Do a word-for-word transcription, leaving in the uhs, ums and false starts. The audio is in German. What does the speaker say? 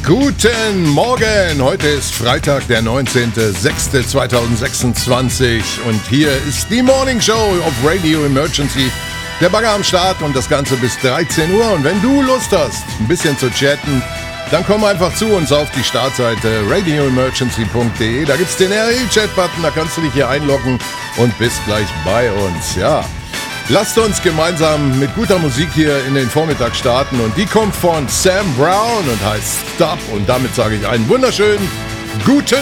Guten Morgen, heute ist Freitag, der neunzehnter sechster zweitausendsechsundzwanzig und hier ist die Morning Show auf Radio Emergency. Der Bagger am Start und das Ganze bis dreizehn Uhr und wenn du Lust hast, ein bisschen zu chatten, dann komm einfach zu uns auf die Startseite radio emergency punkt de. Da gibt's den R E-Chat-Button, da kannst du dich hier einloggen und bist gleich bei uns, ja. Lasst uns gemeinsam mit guter Musik hier in den Vormittag starten und die kommt von Sam Brown und heißt Stop und damit sage ich einen wunderschönen guten